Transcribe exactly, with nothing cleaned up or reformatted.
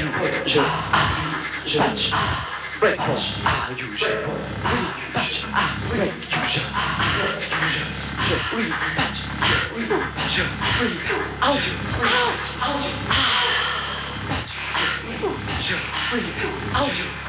je, je, patch, break, ah, you, je, oui, patch, ah, break, you, je, je, je, oui, patch, oui, je, oui, out, out, out, out, patch, oui, je, oui, out.